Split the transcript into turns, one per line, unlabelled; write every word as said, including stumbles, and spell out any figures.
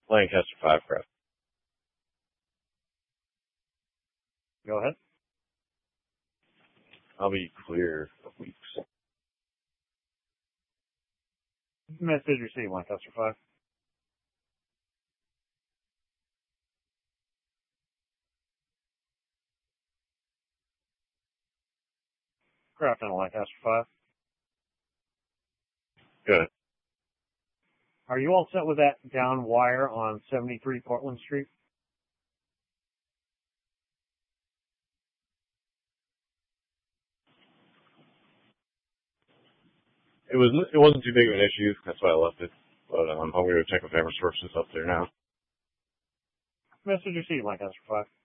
Lancaster five, correct.
Go ahead.
I'll be clear for weeks.
Message received, Lancaster five. Craft on Lancaster five.
Good.
Are you all set with that down wire on seventy-three Portland Street?
It was it wasn't too big of an issue. That's why I left it. But um, I'm going to check with Amherst Sources up there now.
Message received, Lancaster five.